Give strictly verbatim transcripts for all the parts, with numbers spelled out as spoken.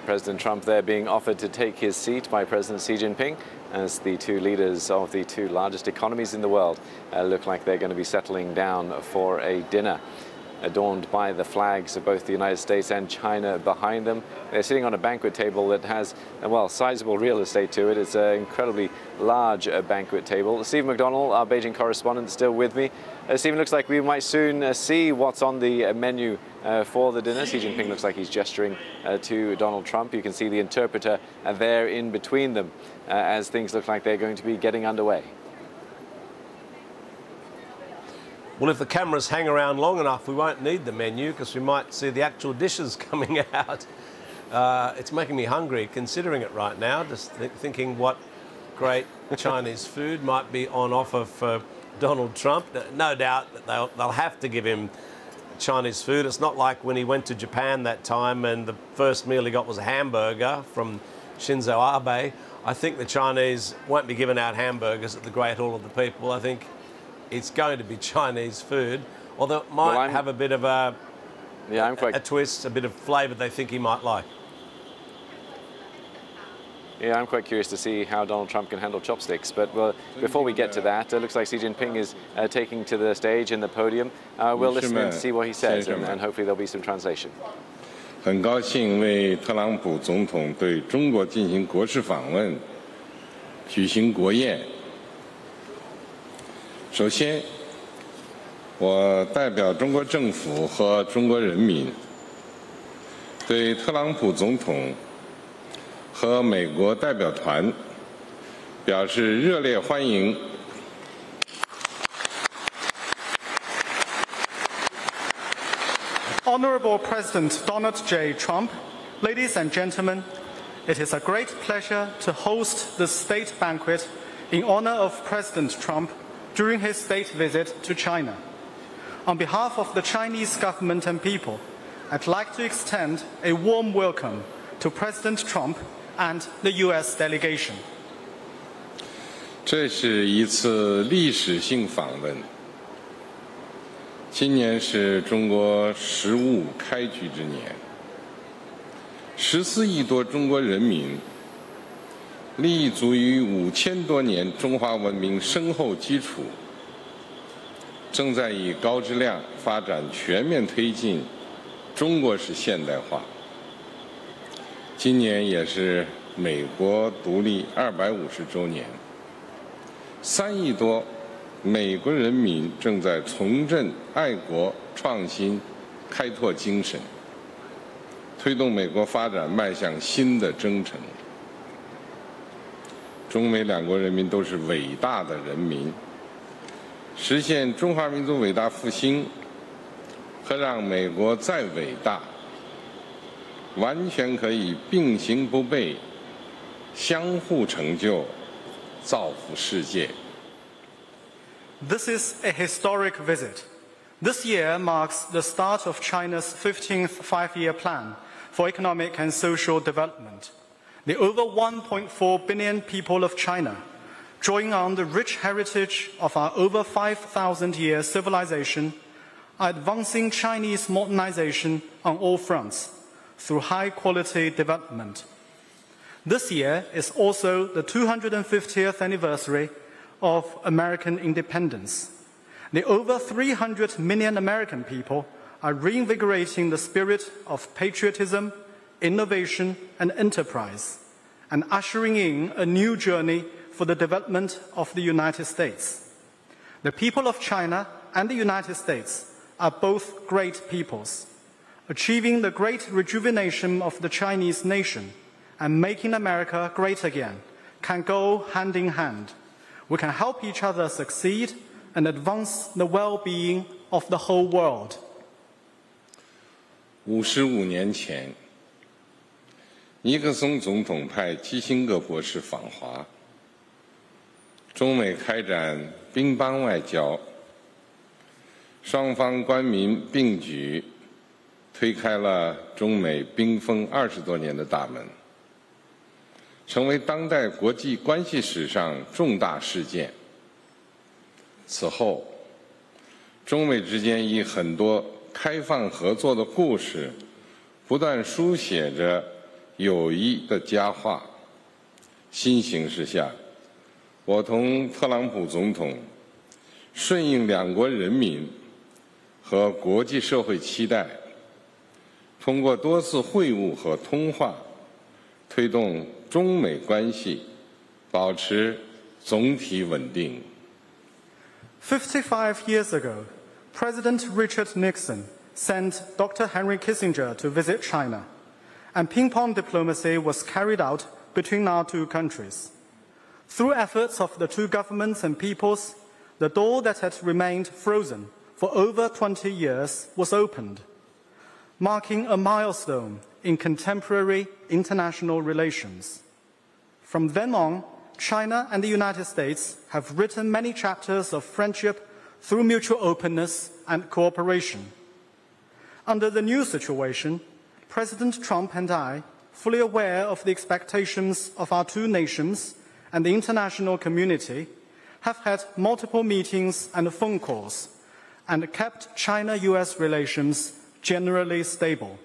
President Trump there being offered to take his seat by President Xi Jinping as the two leaders of the two largest economies in the world uh, look like they're going to be settling down for a dinner, adorned by the flags of both the United States and China behind them. They're sitting on a banquet table that has, well, sizable real estate to it. It's an incredibly large uh, banquet table. Stephen McDonald, our Beijing correspondent, still with me. Uh, Stephen, looks like we might soon uh, see what's on the uh, menu uh, for the dinner. Xi Jinping looks like he's gesturing uh, to Donald Trump. You can see the interpreter uh, there in between them uh, as things look like they're going to be getting underway. Well, if the cameras hang around long enough, we won't need the menu because we might see the actual dishes coming out. Uh, it's making me hungry considering it right now, just th thinking what great Chinese food might be on offer for Donald Trump. No doubt that they'll, they'll have to give him Chinese food. It's not like when he went to Japan that time and the first meal he got was a hamburger from Shinzo Abe. I think the Chinese won't be giving out hamburgers at the Great Hall of the People. I think it's going to be Chinese food, although it might well, have a bit of a, yeah, I'm quite... a twist, a bit of flavour they think he might like. Yeah, I'm quite curious to see how Donald Trump can handle chopsticks. But well, before we get to that, it looks like Xi Jinping is uh, taking to the stage in the podium. Uh, we'll listen and see what he says, and, and hopefully there'll be some translation. 很高兴为特朗普总统对中国进行国事访问，举行国宴。 首先，我代表中国政府和中国人民，对特朗普总统和美国代表团表示热烈欢迎。 Honorable President Donald J. Trump, ladies and gentlemen, it is a great pleasure to host the state banquet in honor of President Trump during his state visit to China. On behalf of the Chinese government and people, I'd like to extend a warm welcome to President Trump and the U S delegation. 这是一次历史性访问。今年是中国十五开局之年，十四亿多中国人民 立足于五千多年中华文明深厚基础，正在以高质量发展全面推进中国式现代化。今年也是美国独立二百五十周年，三亿多美国人民正在重振爱国、创新、开拓精神，推动美国发展迈向新的征程。 中美两国人民都是伟大的人民，实现中华民族伟大复兴和让美国再伟大，完全可以并行不悖，相互成就，造福世界。 This is a historic visit. This year marks the start of China's fifteenth five-year plan for economic and social development. The over one point four billion people of China, drawing on the rich heritage of our over five thousand year civilization, are advancing Chinese modernization on all fronts through high-quality development. This year is also the two hundred fiftieth anniversary of American independence. The over three hundred million American people are reinvigorating the spirit of patriotism, innovation and enterprise, and ushering in a new journey for the development of the United States. The people of China and the United States are both great peoples. Achieving the great rejuvenation of the Chinese nation and making America great again can go hand in hand. We can help each other succeed and advance the well-being of the whole world. 五十五年前，尼克松总统派基辛格博士访华，中美开展乒乓外交，双方官民并举，推开了中美冰封二十多年的大门，成为当代国际关系史上重大事件。此后，中美之间以很多开放合作的故事，不断书写着友谊的佳话。新形势下，我同特朗普总统顺应两国人民和国际社会期待，通过多次会晤和通话，推动中美关系保持总体稳定。 fifty-five years ago, President Richard Nixon sent Doctor Henry Kissinger to visit China, and ping-pong diplomacy was carried out between our two countries. Through efforts of the two governments and peoples, the door that had remained frozen for over twenty years was opened, marking a milestone in contemporary international relations. From then on, China and the United States have written many chapters of friendship through mutual openness and cooperation. Under the new situation, President Trump and I, fully aware of the expectations of our two nations and the international community, have had multiple meetings and phone calls and kept China-U S relations generally stable.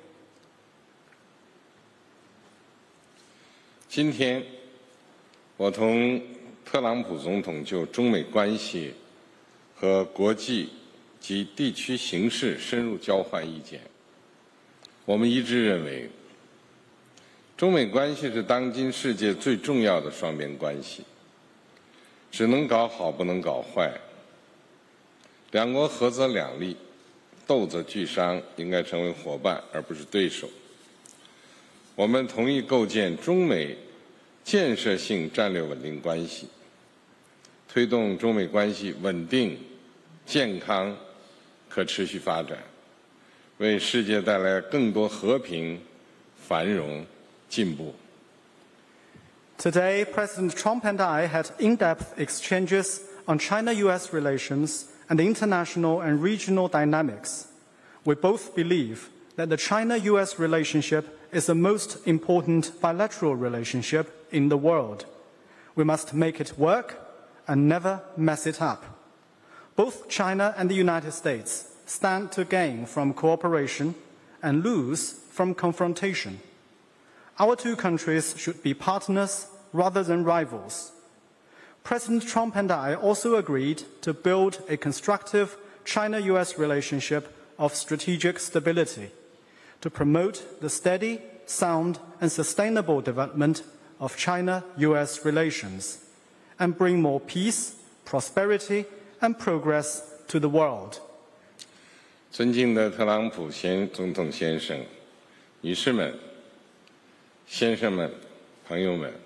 今天，我同特朗普总统就中美关系和国际及地区形势深入交换意见。我们一致认为，中美关系是当今世界最重要的双边关系，只能搞好，不能搞坏。两国合则两利，斗则俱伤，应该成为伙伴而不是对手。我们同意构建中美建设性战略稳定关系，推动中美关系稳定、健康、可持续发展，为世界带来更多和平、繁荣、进步。 Today, President Trump and I had in-depth exchanges on China-U S relations and the international and regional dynamics. We both believe that the China-U S relationship is the most important bilateral relationship in the world. We must make it work and never mess it up. Both China and the United States stand to gain from cooperation and lose from confrontation. Our two countries should be partners rather than rivals. President Trump and I also agreed to build a constructive China-U S relationship of strategic stability to promote the steady, sound, and sustainable development of China-U S relations and bring more peace, prosperity, and progress to the world. 尊敬的特朗普先总统先生、女士们、先生们、朋友们，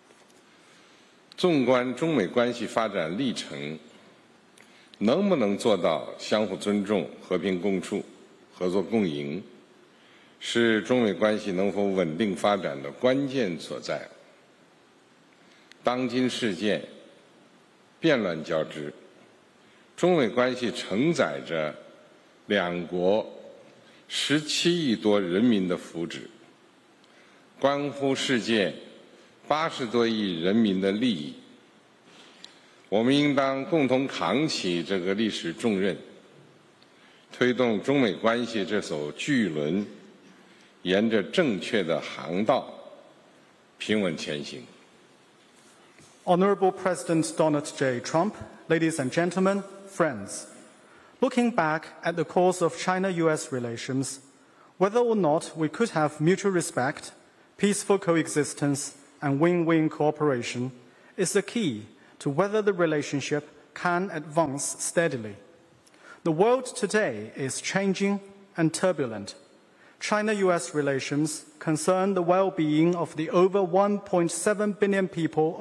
纵观中美关系发展历程，能不能做到相互尊重、和平共处、合作共赢，是中美关系能否稳定发展的关键所在。当今世界变乱交织，中美关系承载着两国十七亿多人民的福祉，关乎世界八十多亿人民的利益。我们应当共同扛起这个历史重任，推动中美关系这艘巨轮沿着正确的航道平稳前行。 Honorable President Donald J. Trump, ladies and gentlemen, friends, looking back at the course of China-U S relations, whether or not we could have mutual respect, peaceful coexistence, and win-win cooperation is the key to whether the relationship can advance steadily. The world today is changing and turbulent. China-U S relations concern the well-being of the over one point seven billion people